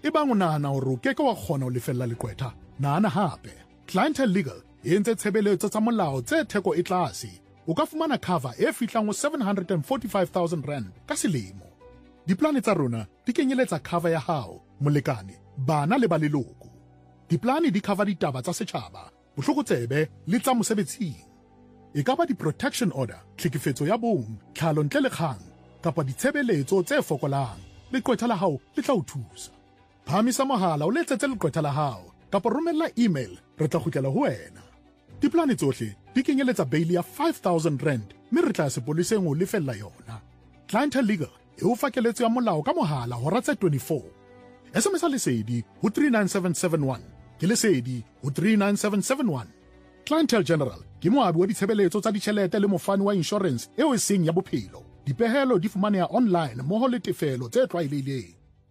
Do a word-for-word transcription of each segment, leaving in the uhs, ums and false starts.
e bang o nahana hore o keke wa kgona ho lefella leqwetha, nahana hape. Clientele Legal e entse tshebeletso tsa molao tse theko e tlase. O ka fumana cover e fihlang ho seven hundred forty-five thousand rand ka selemo. Diplane tsa rona di kenyeletsa cover ya hao, molekane, bana le ba leloko. Diplane di cover ditaba tsa setjhaba, bohlokotsebe le tsa mosebetsing. E ka ba di-protection order, tlhekefetso ya bong, tlhalo ntle le kgang, kapa ditshebeletso tse fokolang. Leqwetha la hao le tla o thusa. Phamisa mohala o letsetse leqwetha la hao, kapa romella email, re tla kgutlela ho wena. Diplane tsohle di kenyeletsa bail ya five thousand rand, mme re tla sepoleseng ho lefella yona. Clientele Legal e o fa keletso ya molao ka mohala hora tse twenty-four. S M S lesedi ho three nine seven seven one, ke lesedi ho three nine seven seven one. Clientele General ke moabi wa ditshebeletso tsa ditjhelete le mofani wa insurance eo e seng ya bophelo. Dipehelo di fumaneha online mmoho le tefelo tse tlwaelehileng.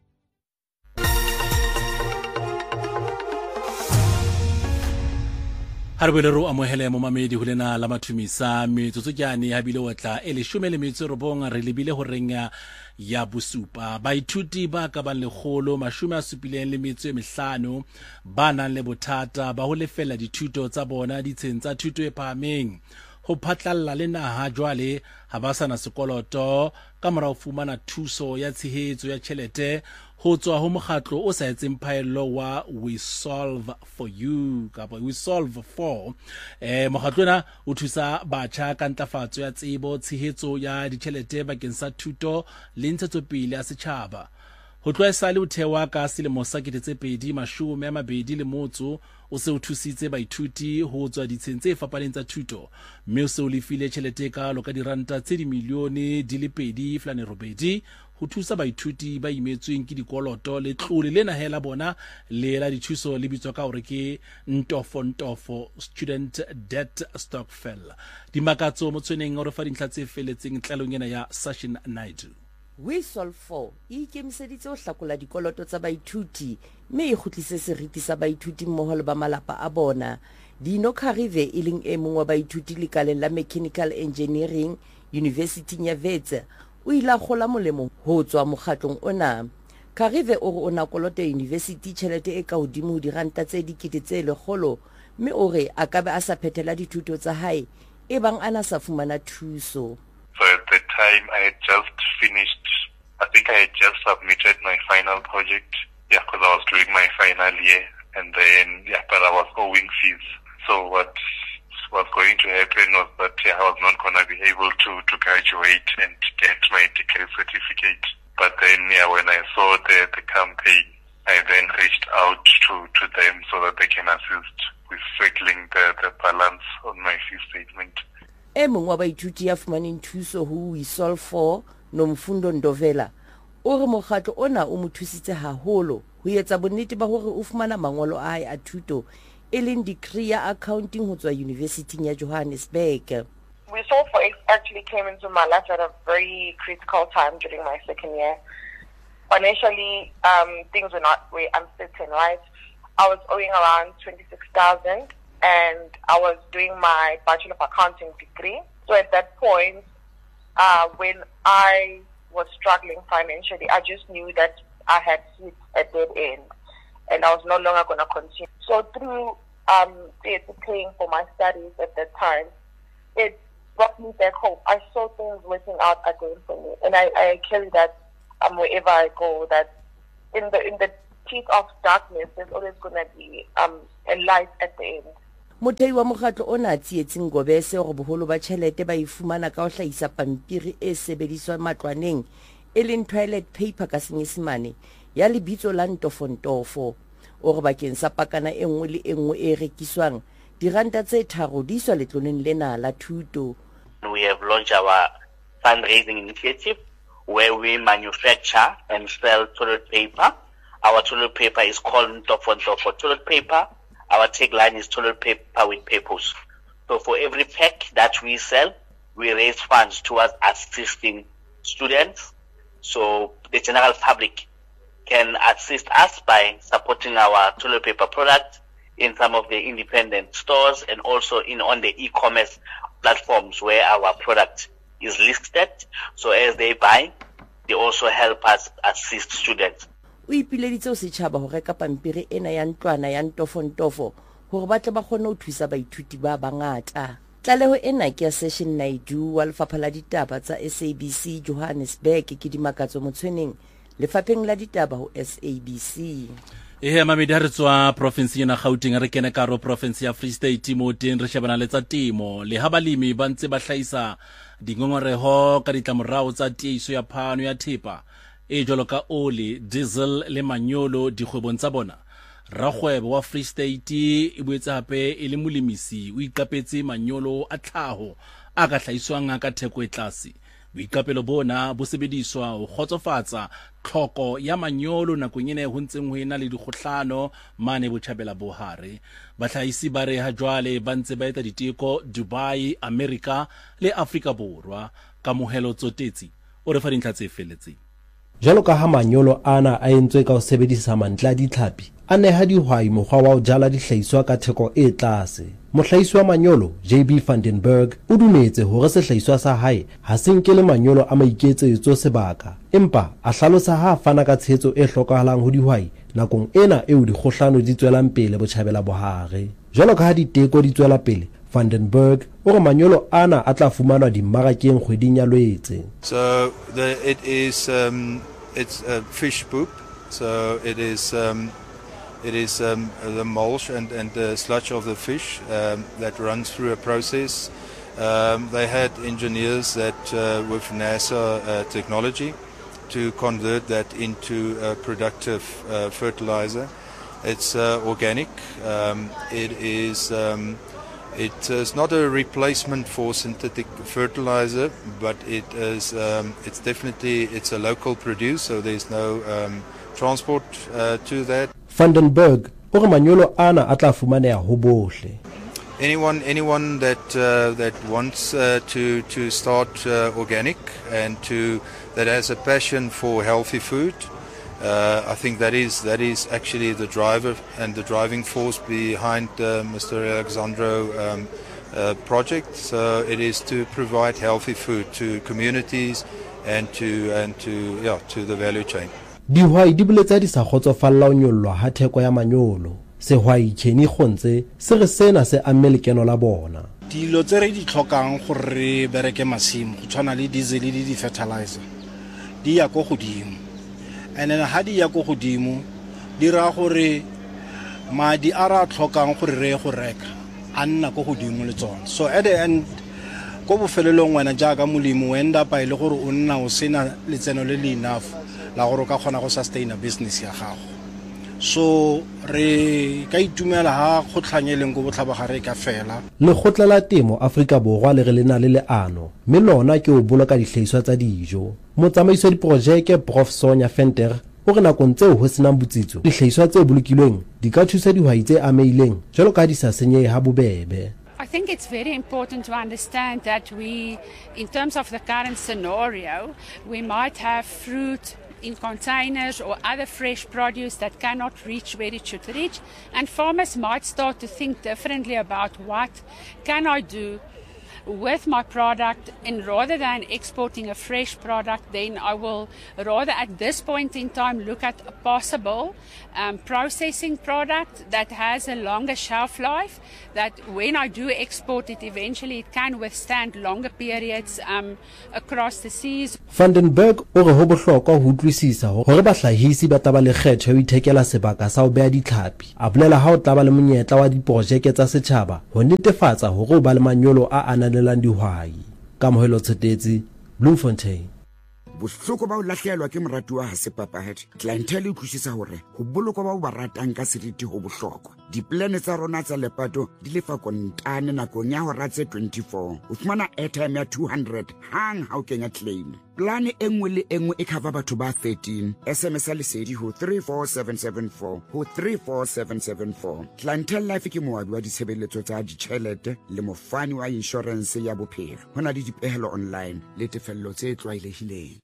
ha re boele ro amohele mo mamedi ho lena la mathumisa metsotso kyane ha bile otla e leshome le metso robong re lebile ho renga ya bosupa baithuti ba ka ba lekgolo mashome a supileng le metso e mehlano ba nang le bothata ba ho lefella dithuto tsa bona ditsheng tsa thuto e phahameng ho phatlalla le naha jwale ha ba sana sekoloto ka mora ho fumana thuso ya tshehetso ya tjhelete ho tswa ho mokgatlo o sa etseng phaello wa We Solve for You kapa We Solve for eh mokgatlo ona o thusa batjha ka ntlafatso ya tsebo tshehetso ya ditjhelete bakeng sa thuto le ntshetsopele ya setjhaba ho tloesa le ho thewa ka selemo sa pedi mashome a mabedi le motso o se o thusitse baithuti ho tswa ditsheng tse fapaneng tsa thuto mme o se o lefile tjhelete ka loka diranta tse di milione di le pedi flane robedi ho thusa baithuti ba imetsweng ke dikoloto le tlole le nahela bona le la dithuso le bitswa ka hore ke ntofo ntofo student debt stockfell dimakatso motsweneng o re fa dintlha tse feletseng tlalong ena ya Sashin Naidu. We Solve for e ikemiseditse ho hlakola dikoloto tsa baithuti mme e kgutlise seriti sa baithuti mmoho le ba malapa a bona. Dino Kharive e leng e mong wa baithuti lekaleng la Mechanical Engineering University ya Wits o ile a kgola molemo ho tswa mokgatlong ona. Kharive o re o na kolota university tjhelete e ka hodimo ho diranta tse dikete tse lekgolo mme o re a ka be a sa phethela dithuto tsa hae e bang ana sa fumana thuso. So at the time I had just finished, I think I had just submitted my final project, yeah, because I was doing my final year, and then, yeah, but I was owing fees. So what was going to happen was that yeah, I was not going to be able to, to graduate and get my degree certificate. But then, yeah, when I saw the, the campaign, I then reached out to, to them so that they can assist with settling the, the balance on my fee statement. E mong wa baithuti ya fumaneng thuso ho We Solve for Nomfundo Ndovela o re mokgatlo ona o mo thusitse haholo ho etsa bonnete ba hore o fumana mangolo a hae a thuto e leng degree ya accounting ho tswa University ya Johannesburg. We Solve for actually came into my life at a very critical time during my second year. Financially, um, things were not very uncertain, right? I was owing around twenty-six thousand. And I was doing my Bachelor of Accounting degree. So at that point, uh, when I was struggling financially, I just knew that I had hit a dead end and I was no longer going to continue. So through um, paying for my studies at that time, it brought me back home. I saw things working out again for me. And I, I carry that um, wherever I go, that in the in the teeth of darkness, there's always going to be um, a light at the end. Mothei wa mokgatlo ona tsietseng gobese go boholo ba tjhelete ba ifumana ka ho hlahisa pampiri e sebediswa matlwaneng e leng toilet paper ka senyesemane ya lebitso la ntofontofo o re bakeng sa pakana e nngwe le e nngwe e rekiswang diranta tse tharo di iswa letloneng lena la thuto. We have launched our fundraising initiative where we manufacture and sell toilet paper. Our toilet paper is called Ntofontofo toilet paper. Our tagline is toilet paper with purpose. So for every pack that we sell, we raise funds towards assisting students. So the general public can assist us by supporting our toilet paper product in some of the independent stores and also in on the e-commerce platforms where our product is listed. So as they buy, they also help us assist students. o ipileditse o setšhaba ho reka pampiri ena ya ntlwana ya ntofontofo hore ba tle ba kgone ho thusa baithuti ba bangata. Tlaleho ena ke ya Session Naidu wa Lefapha la Ditaba tsa S A B C Johannesburg ke Dimakatso Motshweneng lefapheng la ditaba ho S A B C. Ehe mamedi ha re tswa province ena Gauteng re kene ka ro province ya Free State mo teng re shebana le tsa temo le ha balemi ba ntse ba hlahisa dingongoreho ka ditlamorao tsa tieso ya phano ya thepa e jolo ka oli, diesel le manyolo dikgwebong tsa bona. Rakgwebo wa Free State e boetse hape e le molemisi o iqapetse manyolo a tlhaho a ka hlahiswang ka theko e tlase. Boiqapelo bona bo sebediswa ho kgotsofatsa tlhoko ya manyolo nakong ena ho ntseng ho ena le dikgohlano mane botjhabela bohare. Bahlahisi ba re ha jwale ba ntse ba etsa diteko Dubai, America le Afrika Borwa. Kamohelo Tsotetsi o re fa dintlha tse felletseng. Jalo ka ha manyolo ana a entswe ka ho sebedisa mantle a ditlhapi, a neha dihwai mokgwa wa ho jala dihlahiswa ka theko e tlase. Mohlahisi wa manyolo J B van den Berg o dumetse hore sehlahiswa sa hae ha se nke le manyolo a maiketsetso sebaka, empa a hlalosa ha fana ka tshehetso e hlokahalang ho dihwai nakong ena eo dikgohlano di tswelang pele botjhabela bohare. Jalo ka ha diteko di tswela pele, Van den Berg o re manyolo ana a tla fumanwa dimmarakeng kgweding ya Loetse. So the, it is um, it's a fish poop, so it is um, it is um, the mulch and, and the sludge of the fish um, that runs through a process. Um, they had engineers that uh, with NASA uh, technology to convert that into a productive uh, fertilizer. It's uh, organic. Um, it is um, it is not a replacement for synthetic fertilizer, but it is um, it's definitely it's a local produce, so there's no um, transport uh, to that. Van den Berg o re manyolo ana a tla fumaneha ho bohle. Anyone anyone that uh, that wants uh, to to start uh, organic and to that has a passion for healthy food, uh, I think that is that is actually the driver and the driving force behind uh, Mister Alexandro um, uh, project. So it is to provide healthy food to communities and to and to yeah to the value chain. Dihwai di boletsa di sa kgotsofalla ho nyollwa ha theko ya manyolo. Sehwai Kenny Khontse se re sena se amme lekeno la bona. Dilo tse re di tlhokang gore re bereke masimo go tshwana le diesel le di fertilizer di ya go godimo, and then ha di ya go godimo di ra gore madi a ra tlhokang gore re go reka a nna go godimo le tsona. So at the end go bofelelong wena jaaka molemi o enda pa ile gore o nna o sena letseno le le enough la gore ka khona go sustain a business ya gago. So re ka itumela ha go tlhanyeleng go botlhabagare ka fela. Lekgotla la temo Afrika Borwa le re lena le leano mme lona ke o boloka dihlahiswa tsa dijo. Motsamaiso di projeke Prof Sonia Venter o re nakong tseo ho senang botsitso dihlahiswa tse bolokilweng di ka thusa dihwai tse ameileng jalo ka di sa senyehe ha bobebe. I think it's very important to understand that we, in terms of the current scenario, we might have fruit in containers or other fresh produce that cannot reach where it should reach, and farmers might start to think differently about what can I do with my product, and rather than exporting a fresh product, then I will rather at this point in time look at a possible um, processing product that has a longer shelf life, that when I do export it, eventually it can withstand longer periods um, across the seas. Van den Berg o re ho bohlokwa ho utlwisisa hore bahlahisi ba taba le kgetho ho ithekela sebaka sa ho beha ditlhapi. A bolela ha o tla ba le monyetla wa diprojeke tsa setjhaba ho netefatsa hore o ba le manyolo a ananelang dihwai. Kamohelo Tsotetsi, Bloemfontein. Bohloko ba o lahlehelwa ke morati wa ha sepapahadi clientele e tlhusisa hore ho bolokwa ba o ba ratang ka seriti ho bohlokwa. Diplane tsa rona tsa lepato di lefa kontane nakong ya hora tse twenty-four. O fumana airtime ya two hundred hang ha o kenya claim. Plane e nngwe le e nngwe e cover batho ba thirteen. S M S a lesedi ho three four seven seven four ho three four seven seven four. Clientele Life ke moabi wa ditshebeletso tsa ditjhelete le mofani wa insurance ya bophelo. Hona le dipehelo online le tefello tse tlwaelehileng.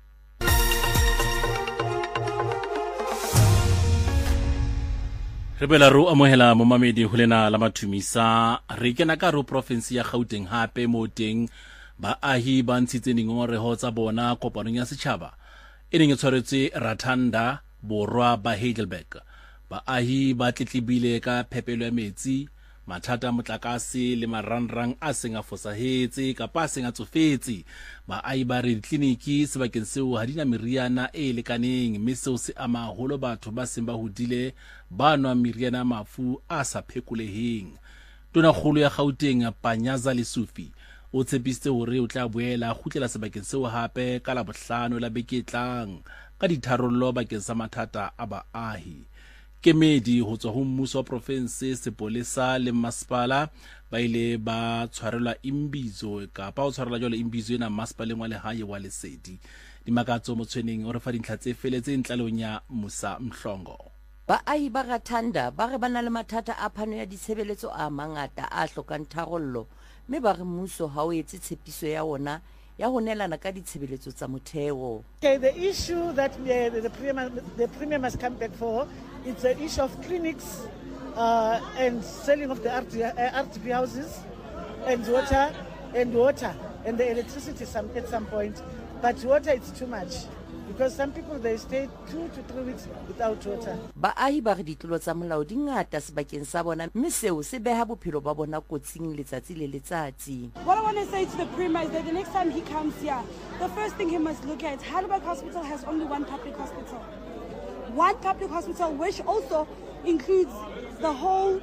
Re bela ro amohela momamedi ho lena la mathumisa re kena ka ro province ya Gauteng hape mo teng baahi ba ntshitse dingongoreho tsa bona kopanong ya setjhaba e neng e tshwaretswe Rathanda borwa ba Heidelberg. Baahi ba tletlebile ka phepelo ya metsi, mathata a motlakase le marangrang a seng a fosahetse kapa a seng a tsofetse. Baahi ba re ditleliniki sebakeng seo ha di na meriana e lekaneng, mme seo se ama haholo batho ba seng ba hodile ba nwa meriana mafu a sa phekoleheng. Tonakgolo ya Gauteng Panyaza Lesufi o tshepisitse hore o tla boela kgutlela sebakeng seo hape ka Labohlano la beke e tlang ka ditharollo bakeng sa mathata a baahi. Kemedi ho tswa ho mmuso wa province, sepolesa le masepala ba ile ba tshwarelwa imbizo kapa o tshwarelwa jwale imbizo ena masepaleng wa lehae wa Lesedi. Dimakatso motshweneng o re fa dintlha tse feletseng tlalong ya Musa Mhlongo. Baahi ba Rathanda ba re bana le mathata a phano ya ditshebeletso a mangata a hlokang tharollo, mme ba re mmuso ha o etse tshepiso ya ona ya ho nelana ka ditshebeletso tsa motheo. Okay, the issue that the, the, premium, the premium must come back for, it's the issue of clinics uh, and selling of the R T, uh, R T P houses and water and water and the electricity some, at some point. But water it's too much because some people they stay two to three weeks without water. Baahi ba re ditlolo tsa molao di ngata sebakeng sa bona, mme seo se beha bophelo ba bona kotsing letsatsi le letsatsi. What I want to say to the Premier is that the next time he comes here, the first thing he must look at, Heidelberg Hospital has only one public hospital. One public hospital which also includes the whole,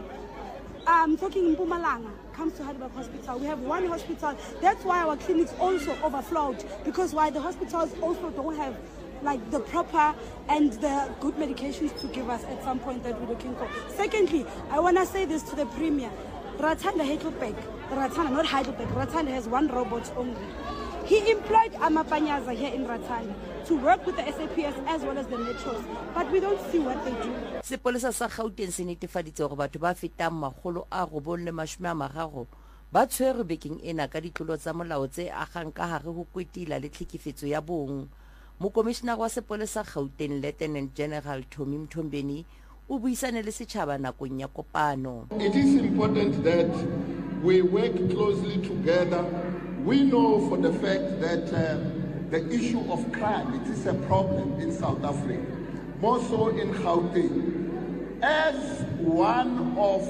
um, talking in Mpumalanga, comes to Heidelberg Hospital. We have one hospital. That's why our clinics also overflowed, because why the hospitals also don't have like the proper and the good medications to give us at some point that we're looking for. Secondly, I want to say this to the Premier. Rathanda Heidelberg, Rathanda, not Heidelberg, Rathanda has one robot only. He employed Amapanyaza here in Rathanda to work with the S A P S as well as the metros, but we don't see what they do. Sepolesa sa Gauteng se netefaditse hore batho ba fetang makgolo a robong le mashome a mararo ba tshwere bekeng ena ka ditlolo tsa molao tse agang ka hare ho kwetila le tlhekefetso ya bong. Mokomishenara wa sepolesa Gauteng Lieutenant General Tommy Mthombeni o buisane le setjhaba nakong ya kopano. It is important that we work closely together. We know for the fact that uh, the issue of crime, it is a problem in South Africa, more so in Gauteng. As one of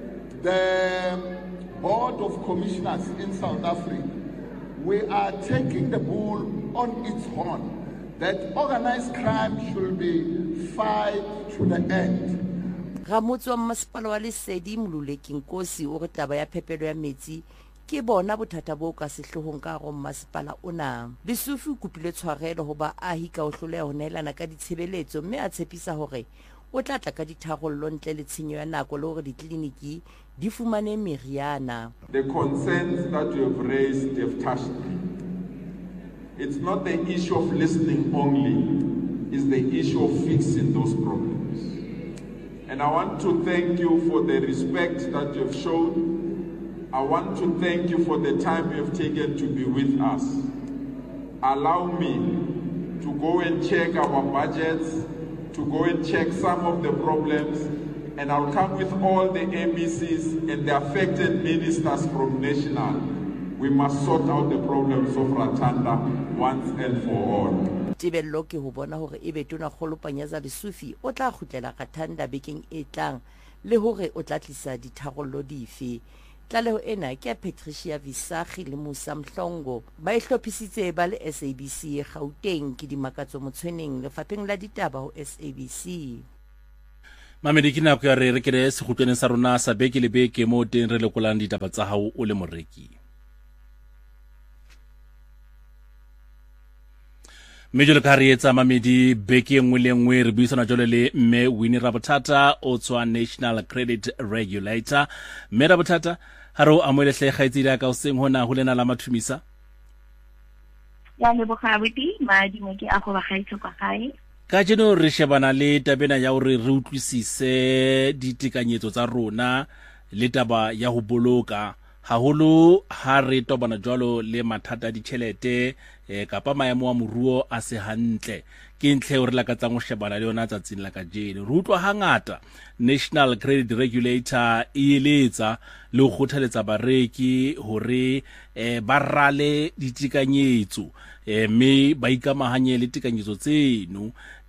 the board of commissioners in South Africa, we are taking the bull on its horn that organized crime should be fight to the end. Ramotso wa masepala wa Lesedi Mluleki Nkosi o re taba ya phepelo ya metsi ke bona bothata bo ka sehlohong ka go masepala ona. Lesufi o kopile tshwarelo ho baahi ka ho hloleha ho neelana ka ditshebeletso, mme a tshepisa hore o tla tla ka ditharollo ntle le tshenyo ya nako le hore ditleliniki di fumane meriana. The concerns that you have raised, you have touched. It's not the issue of listening only, it's the issue of fixing those problems. And I want to thank you for the respect that you have shown. I want to thank you for the time you have taken to be with us. Allow me to go and check our budgets, to go and check some of the problems, and I'll come with all the M E Cs and the affected ministers from national. We must sort out the problems of Rathanda once and for all. Tebello ke ho bona hore ebe tona kgolo Panyaza Lesufi o tla khutlela Rathanda bekeng e tlang le hore o tla tlisa ditharollo dife. Tlaleho ena ke ya Patricia Visagi le Musa Mhlongo ba e hlophisitse ba le S A B C Gauteng ke Dimakatso Motshweneng lefapheng la ditaba ho S A B C. Mamedi ke nako ya re re kere sekhutlwaneng sa rona sa beke le beke mo teng re lekolang ditaba tsa hao o le moreki. Mejolo ka re etsa mamedi beke nngwe le nngwe re buisana jole le mme Winnie Rabothata o tswa National Credit Regulator. Mme Rabothata ha re o amohele kgaitsedi ka o seng hona ho lena la mathumisa. Ya le bogabedi madi mo ke a go ba gaitse kwa gae. Ka jeno re shebana le tabena ya hore re utlwisise ditekanyetso tsa rona le taba ya ho boloka haholo ha re tobana jwalo le mathata di tšhelete eh, kapa maemo a moruo a se hantle ke ntle hore la ka tsa go shebana le yona tsatsing la ka jeno re utlwa hangata National Credit Regulator e eletsa le go kgothaletsa bareki hore eh, ba rale ditekanyetso eh, mme ba ikamahanye le tekanyetso tseno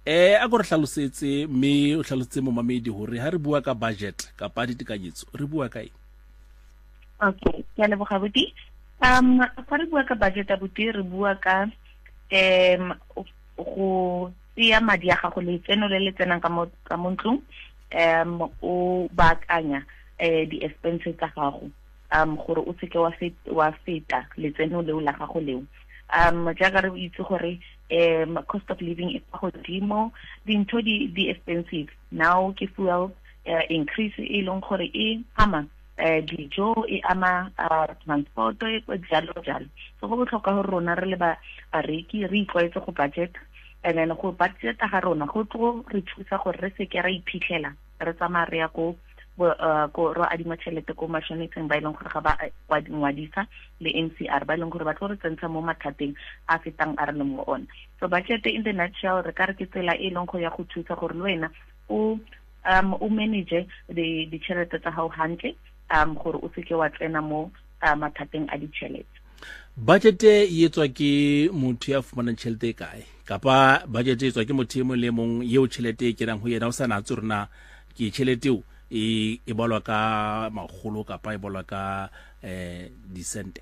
eh a go re hlalosetse mme o hlalosetse mo mamedi hore ha re bua ka budget ka pa ditekanyetso re bua ka eng? Okay, ke a leboga buti. Um fa re bua ka budget a buti re bua ka em go tsia madi a gago le tseno le le tsenang ka mo ka mo ntlong um o baakanya eh di expenses tsa gago um gore o seke wa fet wa feta le tseno le la gago leo. Um jaaka re itse gore um cost of living is go dimo dintho di di expensive now ke fuel uh, increase e leng gore e ama uh, dijo e ama uh, transport e go jalo jalo so go botlhokwa gore rona re le ba bareki re itlwaetse go budget and then go budget ga rona go tlo re thusa gore re seke ra iphitlhela re tsamaya re ya go go ro adima tšhelete ko mashonetseng ba ileng gore ga ba wa dingwadisa le M C R ba ileng gore ba tlo re tsentsa mo mathateng a fetang a re le mo ona. So budget in the nutshell re ka re ke tsela e leng go ya go thusa gore le wena o um o manage the the tšhelete tsa hao hantle um gore o seke wa tsena mo mathateng a ditšhelete. Budget e etswa ke motho ya fumanang tšhelete e kae kapa budget e etswa ke motho mo le mong yeo tšhelete e kenang ho yena o sa natse rena ke tšhelete o e e bolwa ka magolo kapa e bolwa ka eh disente?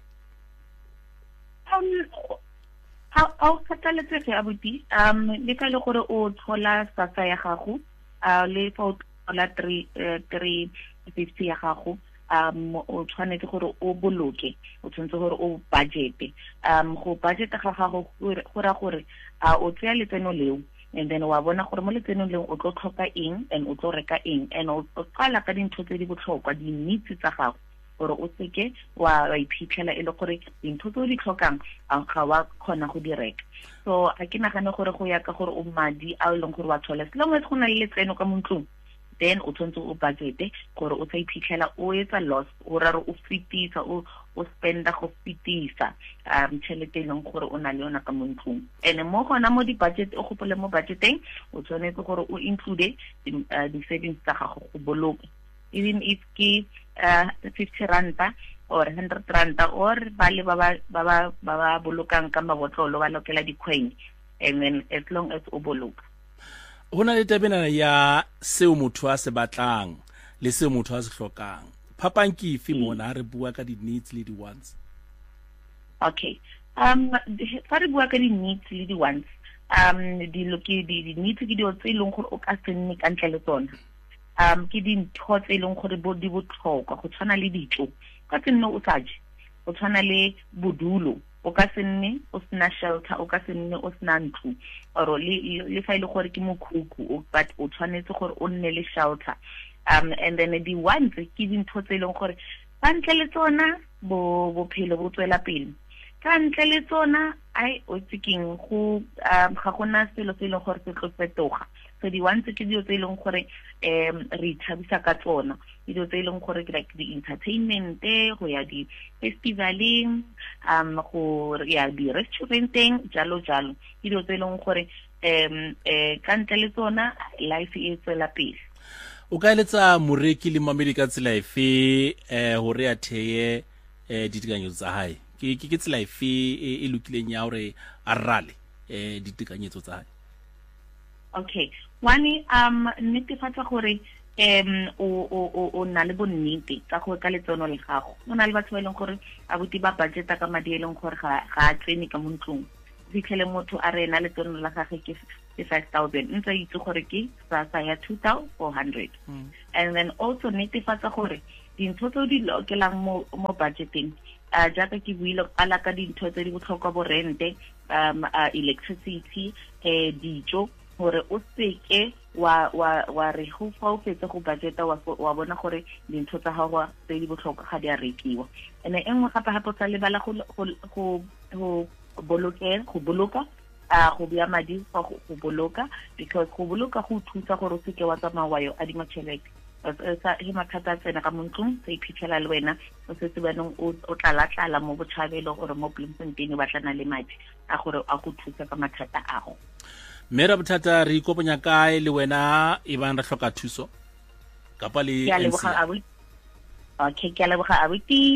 um a o kataletse ke abuti um le ka le gore o thola sasa ya gago a le fa o thola three fifty ya gago um o tshwanetse gore o boloke o tshwanetse gore o budget um go budget ga gago go ra gore a o tsaya letseno leo and then wa bona gore mo letsenong leng o tlo tlhoka eng and o tlo reka eng and o qala ka dintho tse di botlhokwa di needs tsa gago gore o seke wa iphitlhela e le gore dintho tse di tlhokang ga wa khona go di reka. So a ke nagane gore go ya ka gore o madi a leng gore wa thola se lengwe go na le letseno ka montlong then o tshwanetse o budget gore o tsa iphitlhela o etsa loss o ra re o fitisa o o spenda go fitisa um tšhelete e leng gore o na le yona ka montlong and mo gona mo di budget o gopole mo budgeteng o tshwanetse gore o include di savings tsa gago go boloka even if ke uh, fifty ranta or one hundred ranta or ba le ba ba ba ba bolokang ka mabotlolo ba lokela di-coin and then as long as o boloka. Hona le tabena ya seo motho a se batlang le seo motho a se hlokang phapang ke ife mona re bua ka di needs le di wants? Okay, um fa re bua ka di needs le di wants um di loki di di needs ke di o tse leng gore o ka senne ka ntle le tsona um ke dintho tse leng gore bo di botlhokwa go tshwana le dijo ka tsenne o sa je o tshwana le bodulo o ka senne o sena shelter o ka senne o sena ntlo or le le fa ile gore ke mokhukhu but o tshwanetse gore o nne le shelter um and then the ones ke dintho tse leng gore ba ntle le tsona bo bophelo bo tswela pele ka ntle le tsona ai o tseking go ga gona selo se le gore se tlo fetoga. So di ones ke dio tse leng gore um re ithabisa ka tsona dio tse leng gore ke like the entertainment go ya di festivaling um go ya di restauranteng jalo jalo dio tse leng gore um eh ka ntle le tsona life e tswela pele. O ka eletsa moreki le mamedi ka tsela efe eh hore a theye eh ditekanyetso tsa hae ke ke tsela efe e lokileng ya hore a rale eh ditekanyetso tsa hae? Okay, one um netefatsa gore um o o o na le bonnete ka go ka letsono le gago. Mo na le batho ba leng gore a buti ba budgeta ka madi e leng gore ga ga tsene ka montlong fitlhele motho a rena letsono la gagwe ke five thousand ntse itse gore ke sasa ya two thousand four hundred mm. And then also netefatsa gore dintho tse di lokelang mo mo budgeting a jaaka ke buile ala ka dintho tse di botlhokwa bo rente um uh, electricity eh dijo gore o seke wa wa wa re go fa o fetse go budgeta wa wa bona gore dintho tsa gago tse di botlhokwa ga di a rekiwa ene engwe gape gape tsa lebala go go go boloke go boloka a go bia madi go go boloka because go boloka go thusa gore o seke wa tsamaya a di matšhelete sa he mathata tsena ka montlong se iphitlhela le wena o setse banong o tlala-tlala mo botšhabelo gore mo Bloemfontein ba tlana le madi a gore a go thusa ka mathata ago. Mera bothata re ikopanya kae le wena e bang re hloka thuso kapa le ya le boga abuti okay ke a leboga abuti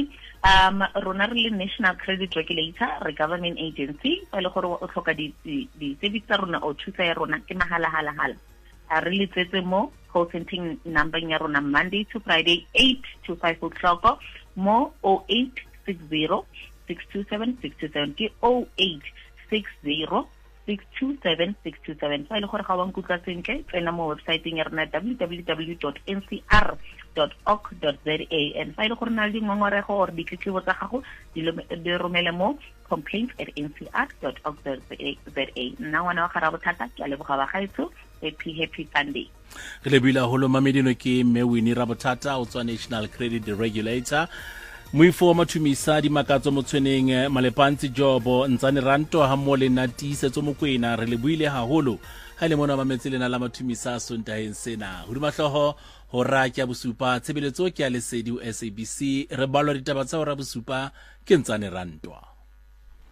um rona re le National Credit Regulator, re government agency fa le gore o tlhoka di di service tsa rona o thusa ya rona ke mahala hala hala. A re letsetse mo call center number ya rona Monday to Friday eight to five o'clock mo zero eight six zero six two seven six two seven ke zero eight six zero six two seven six two seven. Fa ile gore ga wa nkutla sentle tsena mo website ya rona w w w dot n c r dot org dot z a and fa ile gore na le dingongorego or ditletlebo tsa gago di romele mo complaints at n c r dot org dot z a. Nna ngwana wa gara bothata ke a leboga ba gaetso. Happy happy Sunday. Re lebile holo mamedino ke Mewini Rabothata o tswa National Credit Regulator. Moifo mathumisa di makatso motshweneng malepantsi jobo ntsane ranto ha mo le natise tso mokwena re le buile haholo ha le mona mametse lena la mathumisa sontaheng sena huduma hloho ho ra ke bosupa tshebeletso ke ya lesedi o S A B C re balwa ditaba tsa ho ra bosupa ke ntsane rantwa.